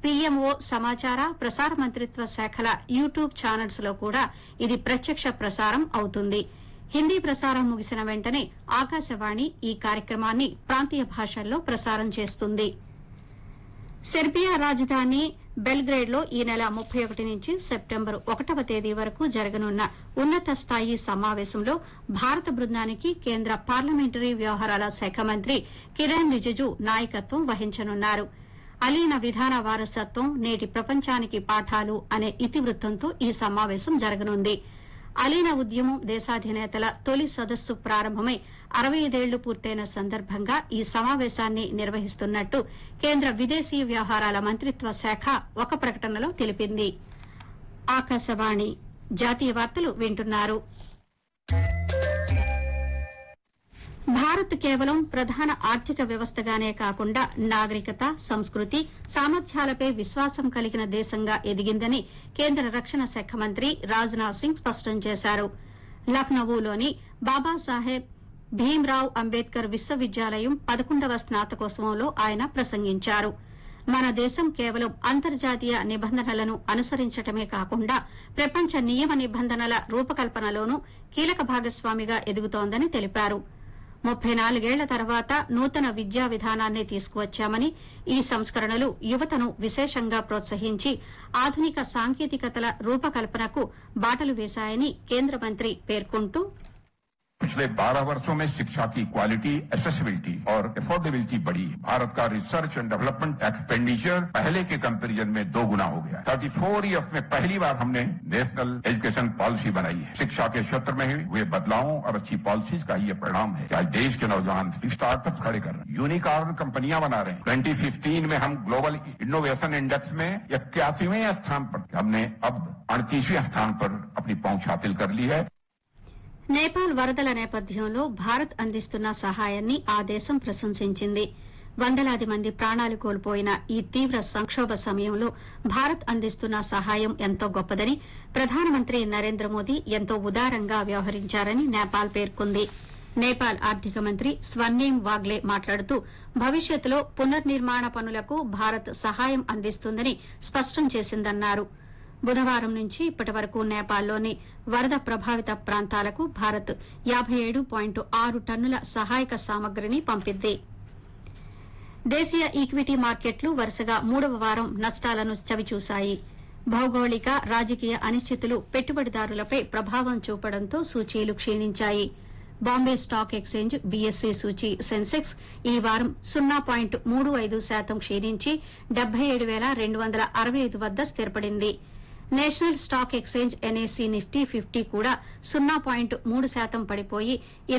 PMO సమాచార ప్రసార మంత్రిత్వ శాఖల యూట్యూబ్ ఛానల్స్ లో కూడా ఇది ప్రత్యక్ష ప్రసారం అవుతుంది. హిందీ ప్రసారం ముగిసిన వెంటనే ఆకాశవాణి ఈ కార్యక్రమాన్ని ప్రాంతీయ భాషల్లో ప్రసారం చేస్తుంది. సెర్బియా రాజధాని బెల్గ్రేడ్ లో ఈ నెల 31 నుంచి సెప్టెంబర్ 1వ తేదీ వరకు జరగనున్న ఉన్నత స్థాయి సమావేశంలో భారత బృందానికి కేంద్ర పార్లమెంటరీ వ్యవహారాల శాఖ మంత్రి కిరణ్ రిజిజు నాయకత్వం వహించనున్నారు. అలీన విధాన వారసత్వం నేటి ప్రపంచానికి పాఠాలు అనే ఇతివృత్తంతో ఈ సమావేశం జరగనుంది. అలీన ఉద్యమం దేశాధినేతల తొలి సదస్సు ప్రారంభమై 65 ఏళ్లు పూర్తయిన సందర్భంగా ఈ సమావేశాన్ని నిర్వహిస్తున్నట్టు కేంద్ర విదేశీ వ్యవహారాల మంత్రిత్వ శాఖ ఒక ప్రకటనలో తెలిపింది. ఆకాశవాణి జాతీయ వార్తలు వింటున్నారు. భారత్ కేవలం ప్రధాన ఆర్థిక వ్యవస్థగానే కాకుండా నాగరికత, సంస్కృతి, సామర్థ్యాలపై విశ్వాసం కలిగిన దేశంగా ఎదిగిందని కేంద్ర రక్షణ శాఖ మంత్రి రాజ్నాథ్ సింగ్ స్పష్టం చేశారు. లఖ్నవూలోని బాబాసాహెబ్ భీమ్రావ్ అంబేద్కర్ విశ్వవిద్యాలయం 11వ స్నాతకోత్సవంలో ఆయన ప్రసంగించారు. మన దేశం కేవలం అంతర్జాతీయ నిబంధనలను అనుసరించడమే కాకుండా ప్రపంచ నియమ నిబంధనల రూపకల్పనలోనూ కీలక భాగస్వామిగా ఎదుగుతోందని తెలిపారు. 34 ఏళ్ల తర్వాత నూతన విద్యా విధానాన్ని తీసుకువచ్చామని, ఈ సంస్కరణలు యువతను విశేషంగా ప్రోత్సహించి ఆధునిక సాంకేతికతల రూపకల్పనకు బాటలు వేశాయని కేంద్ర మంత్రి పేర్కొంటూ पिछले 12 वर्षों में शिक्षा की क्वालिटी, एसेसिबिलिटी और अफोर्डेबिलिटी बढ़ी। भारत का रिसर्च एंड डेवलपमेंट एक्सपेंडिचर पहले के कंपैरिजन में 2 गुना हो गया। 34 ईयर्स में पहली बार हमने नेशनल एजुकेशन पॉलिसी बनाई है। शिक्षा के क्षेत्र में हुए बदलावों और अच्छी पॉलिसीज का ये परिणाम है कि आज देश के नौजवान स्टार्टअप खड़े कर रहे हैं, यूनिकॉर्न कंपनियां बना रहे हैं। 2015 में हम ग्लोबल इनोवेशन इंडेक्स में 81वें स्थान पर, हमने अब 38वें स्थान पर अपनी पहुंच हासिल कर ली है। నేపాల్ వరదల నేపథ్యంలో భారత్ అందిస్తున్న సహాయాన్ని ఆ దేశం ప్రశంసించింది. వందలాది మంది ప్రాణాలు కోల్పోయిన ఈ తీవ్ర సంక్షోభ సమయంలో భారత్ అందిస్తున్న సహాయం ఎంతో గొప్పదని, ప్రధానమంత్రి నరేంద్ర మోదీ ఎంతో ఉదారంగా వ్యవహరించారని నేపాల్ పేర్కొంది. నేపాల్ ఆర్థిక మంత్రి స్వర్నేమ్ వాగ్లే మాట్లాడుతూ భవిష్యత్తులో పునర్నిర్మాణ పనులకు భారత్ సహాయం అందిస్తుందని స్పష్టం చేసిందన్నారు. బుధవారం నుంచి ఇప్పటి వరకు నేపాల్లోని వరద ప్రభావిత ప్రాంతాలకు భారత్ 57.6 టన్నుల సహాయక సామగ్రిని పంపింది. దేశీయ ఈక్విటీ మార్కెట్లు వరుసగా 3వ వారం నష్టాలను చవిచూశాయి. భౌగోళిక, రాజకీయ అనిశ్చితులు పెట్టుబడిదారులపై ప్రభావం చూపడంతో సూచీలు క్షీణించాయి. Bombay stock exchange BSc సూచీ Sensex ఈ వారం 0.35% క్షీణించి 77,265 వద్ద స్థిరపడింది. National stock exchange NAC Nifty 50 కూడా 0.3% పడిపోయి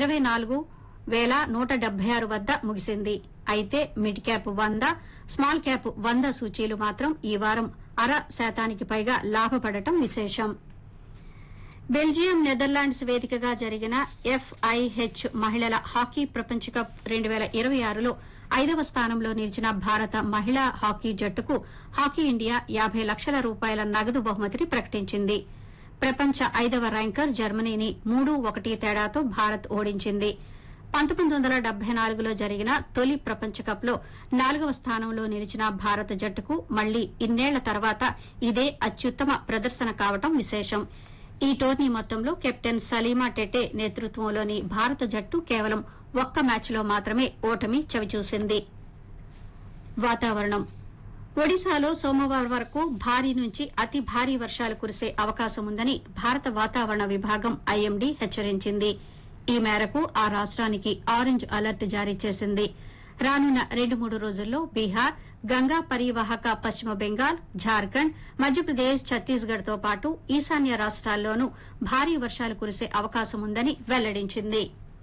24,176 వద్ద ముగిసింది. అయితే మిడ్ క్యాప్ 100, స్మాల్ క్యాప్ 100 సూచీలు మాత్రం ఈ వారం 0.5% పైగా లాభపడటం విశేషం. బెల్జియం, నెదర్లాండ్స్ వేదికగా జరిగిన ఎఫ్ఐహెచ్ మహిళల హాకీ ప్రపంచ కప్ 2026లో 5వ స్థానంలో నిలిచిన భారత మహిళా హాకీ జట్టుకు హాకీ ఇండియా 50 లక్షల రూపాయల నగదు బహుమతిని ప్రకటించింది. ప్రపంచ 5వ ర్యాంకర్ జర్మనీని 3-1 తేడాతో భారత్ ఓడించింది. 1974లో జరిగిన తొలి ప్రపంచ కప్లో 4వ స్థానంలో నిలిచిన భారత జట్టుకు మళ్లీ ఇన్నేళ్ల తర్వాత ఇదే అత్యుత్తమ ప్రదర్శన కావడం విశేషం. ఈ టోర్నీ మొత్తంలో కెప్టెన్ సలీమా టెటే నేతృత్వంలోని భారత జట్టు కేవలం ఒక్క మ్యాచ్లో మాత్రమే ఓటమి చవిచూసింది. వాతావరణం. ఒడిశాలో సోమవారం వరకు భారీ నుంచి అతి భారీ వర్షాలు కురిసే అవకాశం ఉందని భారత వాతావరణ విభాగం ఐఎండీ హెచ్చరించింది. ఈ మేరకు ఆ రాష్ట్రానికి ఆరెంజ్ అలర్ట్ జారీ చేసింది. రానున్న 2-3 రోజుల్లో బీహార్, గంగా పరీవాహక పశ్చిమ బెంగాల్, ఝార్ఖండ్, మధ్యప్రదేశ్, ఛత్తీస్గఢ్ తో పాటు ఈశాన్య రాష్ట్రాల్లోనూ భారీ వర్షాలు కురిసే అవకాశం ఉందని వెల్లడించింది.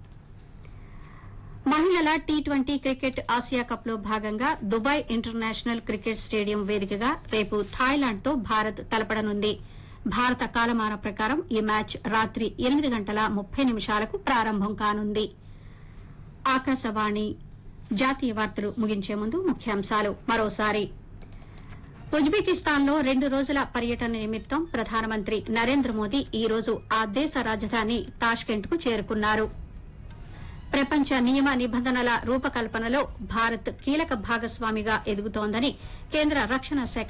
మహిళల టీ20 క్రికెట్ ఆసియా కప్లో భాగంగా దుబాయ్ ఇంటర్నేషనల్ క్రికెట్ స్టేడియం వేదికగా రేపు థాయిలాండ్తో భారత్ తలపడనుంది. భారత కాలమాన ప్రకారం ఈ మ్యాచ్ రాత్రి 8:30 ప్రారంభం కానుంది. ఆకాశవాణి జాతీయ వార్తలు ముగించే ముందు ముఖ్యాంశాలు మరోసారి. ఉజ్బెకిస్తాన్లో 2 రోజుల పర్యటన నిమిత్తం ప్రధానమంత్రి నరేంద్ర మోదీ ఈ రోజు ఆ దేశ రాజధాని తాష్కెంట్కు చేరుకున్నారు. ప్రపంచ నియమ నిబంధనల రూపకల్పనలో భారత్ కీలక భాగస్వామిగా ఎదుగుతోందని కేంద్ర రక్షణ శాఖ